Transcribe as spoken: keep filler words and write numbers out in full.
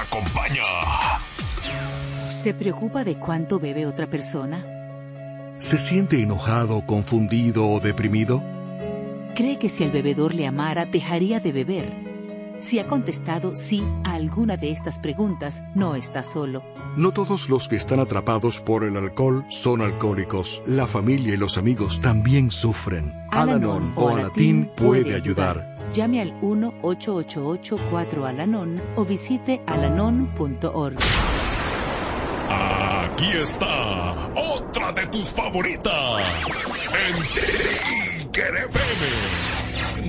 acompaña. ¿Se preocupa de cuánto bebe otra persona? ¿Se siente enojado, confundido o deprimido? ¿Cree que si el bebedor le amara, dejaría de beber? Si ha contestado sí a alguna de estas preguntas, no está solo. No todos los que están atrapados por el alcohol son alcohólicos. La familia y los amigos también sufren. Al-Anon o Alatín puede ayudar. Llame al uno ocho ocho ocho cuatro Al-Anon o visite alanon punto org. Aquí está otra de tus favoritas. En Tiger F M.